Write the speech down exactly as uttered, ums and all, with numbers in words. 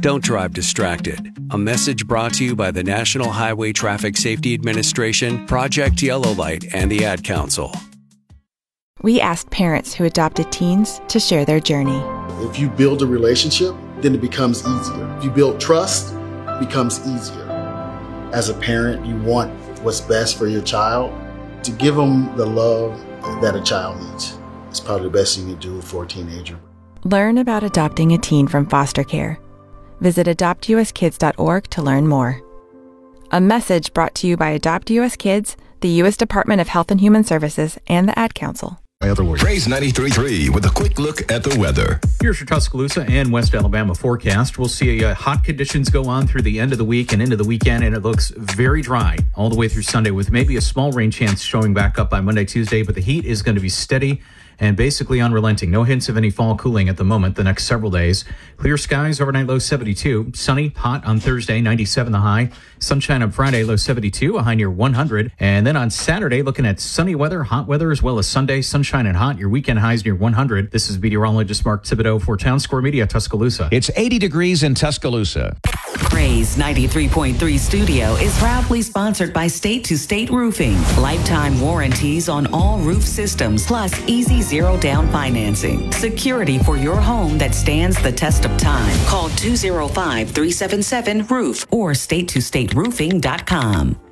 Don't drive distracted. A message brought to you by the National Highway Traffic Safety Administration, Project Yellow Light, and the Ad Council. We asked parents who adopted teens to share their journey. If you build a relationship, then it becomes easier. If you build trust, it becomes easier. As a parent, you want what's best for your child. To give them the love that a child needs is probably the best thing you do for a teenager. Learn about adopting a teen from foster care. Visit adopt u s kids dot org to learn more. A message brought to you by Adopt U S Kids, the U S Department of Health and Human Services, and the Ad Council. Praise ninety-three point three with a quick look at the weather. Here's your Tuscaloosa and West Alabama forecast. We'll see uh, hot conditions go on through the end of the week and into the weekend, and it looks very dry all the way through Sunday with maybe a small rain chance showing back up by Monday, Tuesday, but the heat is going to be steady and basically unrelenting. No hints of any fall cooling at the moment the next several days. Clear skies, overnight low seventy-two. Sunny, hot on Thursday, ninety-seven the high. Sunshine on Friday, low seventy-two, a high near one hundred. And then on Saturday, looking at sunny weather, hot weather, as well as Sunday, sunshine and hot. Your weekend highs near one hundred. This is meteorologist Mark Thibodeau for Town Square Media, Tuscaloosa. It's eighty degrees in Tuscaloosa. Praise ninety-three point three Studio is proudly sponsored by State to State Roofing. Lifetime warranties on all roof systems, plus easy zero down financing. Security for your home that stands the test of time. Call two oh five, three seven seven, roof or state to state roofing dot com.